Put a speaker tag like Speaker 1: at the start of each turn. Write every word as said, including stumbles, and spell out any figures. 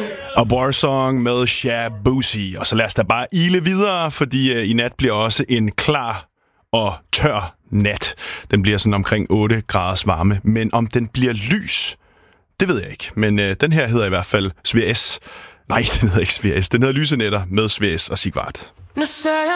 Speaker 1: Og Warsong med Shabuzi. Og så lad os da bare ile videre, fordi uh, i nat bliver også en klar og tør nat. Den bliver sådan omkring otte graders varme. Men om den bliver lys, det ved jeg ikke. Men uh, den her hedder i hvert fald Svea S. Nej, den hedder ikke Svea S. Den hedder Lyse Nætter med Svea S og Sigvart.
Speaker 2: Nu ser jeg